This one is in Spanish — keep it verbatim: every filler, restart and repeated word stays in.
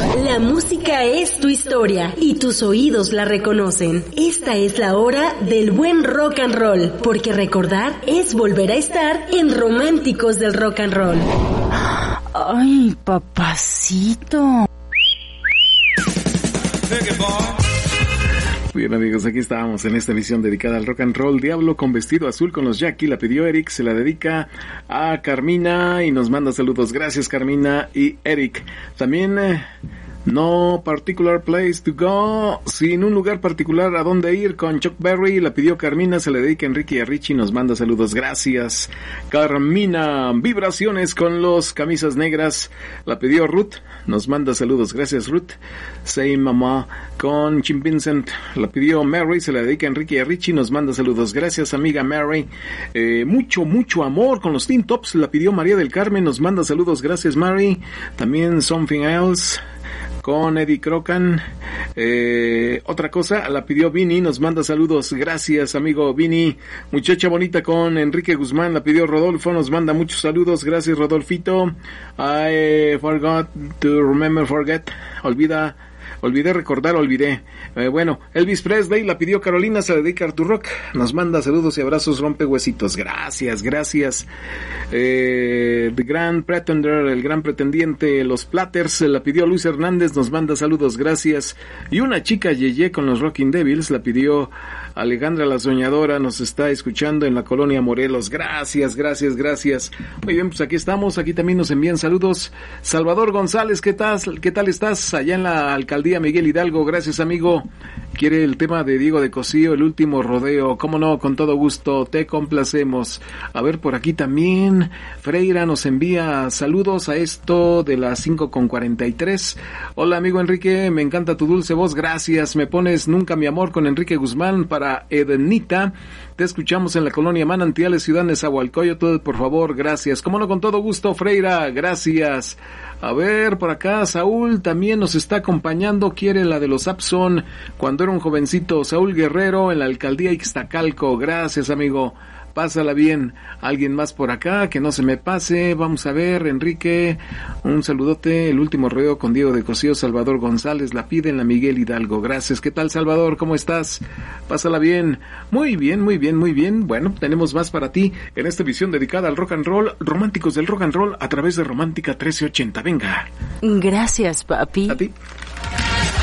La música es tu historia y tus oídos la reconocen. Esta es la hora del buen rock and roll, porque recordar es volver a estar en Románticos del Rock and Roll. Ay, papacito. Bien, amigos, aquí estábamos en esta emisión dedicada al rock and roll. Diablo con vestido azul con los Jackie, la pidió Eric, se la dedica a Carmina y nos manda saludos. Gracias, Carmina y Eric. También eh, No Particular Place to Go, sin un lugar particular a dónde ir, con Chuck Berry, la pidió Carmina, se la dedica a Enrique y a Richie, nos manda saludos. Gracias, Carmina. Vibraciones con los Camisas Negras, la pidió Ruth, nos manda saludos. Gracias, Ruth. Say Mamá con Jim Vincent, la pidió Mary, se la dedica a Enrique y a Richie, nos manda saludos. Gracias, amiga Mary. Eh, mucho, mucho amor con los Teen Tops, la pidió María del Carmen, nos manda saludos. Gracias, Mary. También Something Else con Eddie Crocan. Eh, otra cosa, la pidió Vini, nos manda saludos. Gracias, amigo Vini. Muchacha bonita con Enrique Guzmán, la pidió Rodolfo, nos manda muchos saludos. Gracias, Rodolfito. I forgot to remember, forget. Olvida. Olvidé recordar, olvidé. Eh, bueno, Elvis Presley, la pidió Carolina, se la dedica a Artur Rock. Nos manda saludos y abrazos, rompe huesitos. Gracias, gracias. Eh, The Grand Pretender, el gran pretendiente, los Platters, la pidió Luis Hernández, nos manda saludos, gracias. Y una chica Yeye con los Rocking Devils, la pidió Alejandra la Soñadora, nos está escuchando en la colonia Morelos. Gracias, gracias, gracias. Muy bien, pues aquí estamos, aquí también nos envían saludos. Salvador González, ¿qué tal? ¿Qué tal estás? Allá en la alcaldía Miguel Hidalgo, gracias, amigo. Quiere el tema de Diego de Cosío, El Último Rodeo. Cómo no, con todo gusto, te complacemos. A ver, por aquí también Freira nos envía saludos a esto de las cinco con cuarenta y tres. Hola, amigo Enrique, me encanta tu dulce voz, gracias. Me pones Nunca mi amor con Enrique Guzmán para Edenita. Te escuchamos en la colonia Manantiales, Ciudad de Nezahualcóyotl, por favor, gracias. Cómo no, con todo gusto, Freira, gracias. A ver, por acá Saúl también nos está acompañando, quiere la de los Abson, cuando era un jovencito. Saúl Guerrero en la alcaldía Ixtacalco, gracias, amigo. Pásala bien. Alguien más por acá, que no se me pase. Vamos a ver, Enrique, un saludote. El Último Rodeo con Diego de Cosío, Salvador González, la pide en la Miguel Hidalgo. Gracias. ¿Qué tal, Salvador? ¿Cómo estás? Pásala bien. Muy bien, muy bien, muy bien. Bueno, tenemos más para ti en esta edición dedicada al rock and roll, Románticos del Rock and Roll, a través de Romántica trece ochenta. Venga. Gracias, papi. A ti.